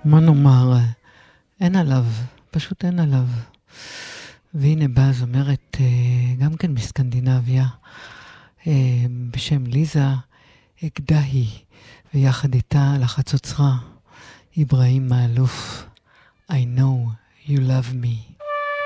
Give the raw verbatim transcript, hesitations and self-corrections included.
מה נאמר? אין עליו, פשוט אין עליו. והנה באה זמרת גם כן בסקנדינביה, בשם ליזה אקדהי, ויחד איתה על החצוצרה, איברהים מאלוף, I know you love me.